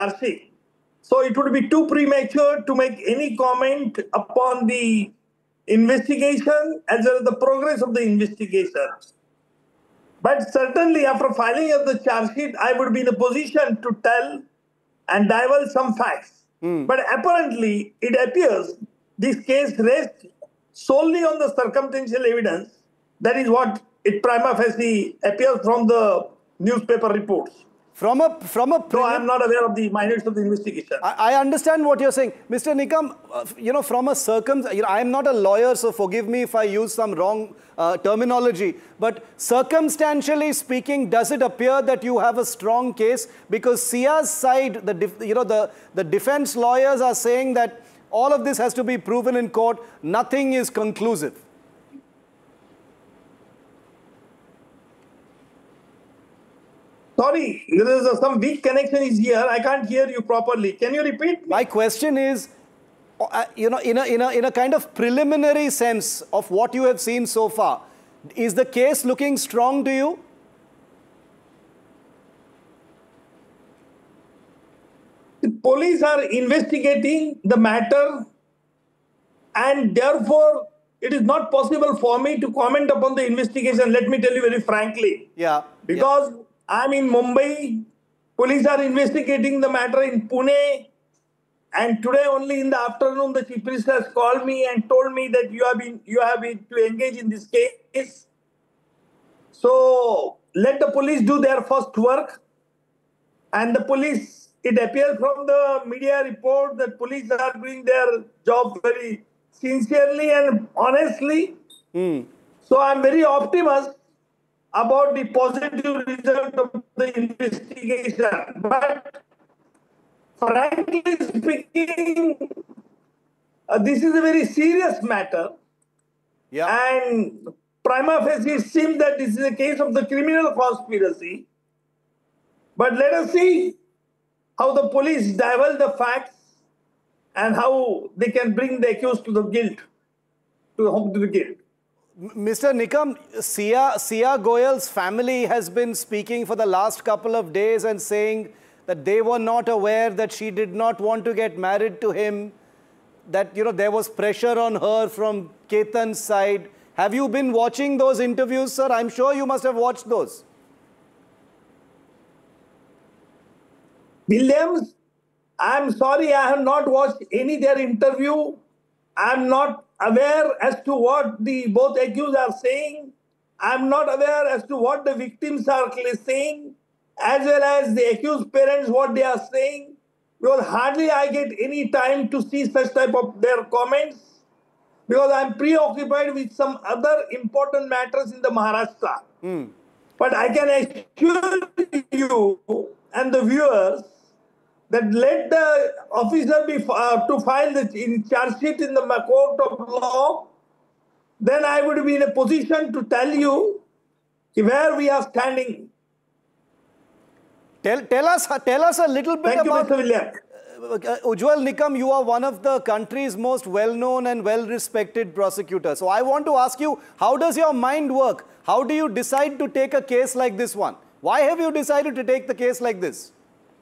sheet. So it would be too premature to make any comment upon the investigation as well as the progress of the investigation. But certainly after filing of the charge sheet, I would be in a position to tell and divulge some facts. But apparently, it appears this case rests solely on the circumstantial evidence. That is what it prima facie appears from the newspaper reports. So I am not aware of the minutes of the investigation. I understand what you're saying. Mr. Nikam, from a I am not a lawyer, so forgive me if I use some wrong terminology. But circumstantially speaking, does it appear that you have a strong case? Because Sia's side, the defense lawyers are saying that all of this has to be proven in court. Nothing is conclusive. Sorry, there is some weak connection is here. I can't hear you properly. Can you repeat? My question is, in a kind of preliminary sense of what you have seen so far, is the case looking strong to you? The police are investigating the matter, and therefore it is not possible for me to comment upon the investigation. Let me tell you very frankly. Yeah. Because I'm in Mumbai, police are investigating the matter in Pune, and today only in the afternoon the Chief Minister has called me and told me that you have been to engage in this case. So let the police do their first work, and the police, it appears from the media report that police are doing their job very sincerely and honestly. So I'm very optimistic about the positive result of the investigation. But frankly speaking, this is a very serious matter. Yeah. And prima facie it seems that this is a case of the criminal conspiracy. But let us see how the police divulge the facts and how they can bring the accused to the guilt, to the guilt. Mr. Nikam, Sia Goyal's family has been speaking for the last couple of days and saying that they were not aware that she did not want to get married to him, that there was pressure on her from Ketan's side. Have you been watching those interviews, sir? I'm sure you must have watched those. Williams, I'm sorry, I have not watched any their interview. I'm not aware as to what the both accused are saying. I'm not aware as to what the victims are saying, as well as the accused parents, what they are saying. Because hardly I get any time to see such type of their comments, because I'm preoccupied with some other important matters in the Maharashtra. But I can assure you and the viewers that let the officer be to file the charge sheet in the court of law, then I would be in a position to tell you where we are standing. Tell us a little bit about... Thank you, Mr. William. Ujjwal Nikam, you are one of the country's most well-known and well-respected prosecutors. So I want to ask you, how does your mind work? How do you decide to take a case like this one? Why have you decided to take the case like this?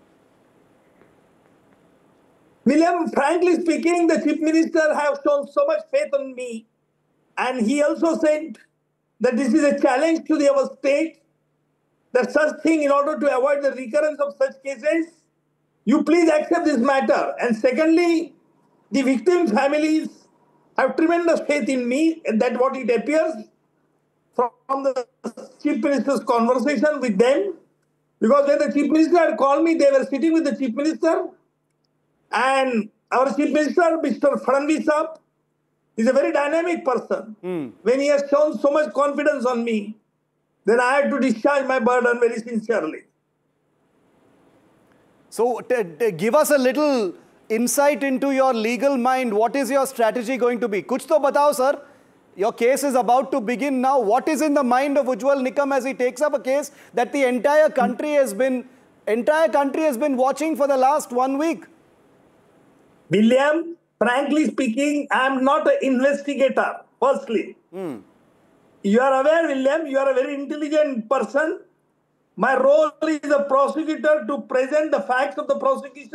William, frankly speaking, the Chief Minister has shown so much faith on me, and he also said that this is a challenge to our state, that such thing, in order to avoid the recurrence of such cases, you please accept this matter. And secondly, the victims' families have tremendous faith in me, and that what it appears from the Chief Minister's conversation with them. Because when the Chief Minister had called me, they were sitting with the Chief Minister, and our Chief Minister, Mr. Fadnavis, is a very dynamic person. When he has shown so much confidence on me, then I had to discharge my burden very sincerely. So give us a little insight into your legal mind. What is your strategy going to be? Kuch to batao, sir. Your case is about to begin now. What is in the mind of Ujjwal Nikam as he takes up a case that the entire country has been watching for the last 1 week? William, frankly speaking, I am not an investigator, firstly. You are aware, William, you are a very intelligent person. My role is a prosecutor to present the facts of the prosecution